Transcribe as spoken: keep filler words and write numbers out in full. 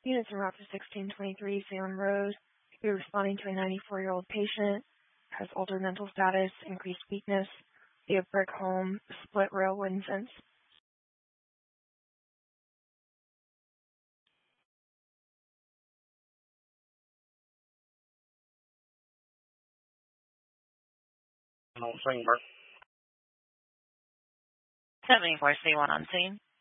Units en route to sixteen twenty-three Salem Road. You're responding to a ninety-four-year-old patient, has altered mental status, increased weakness, via brick home, split rail wooden fence. seventy-four C one on scene.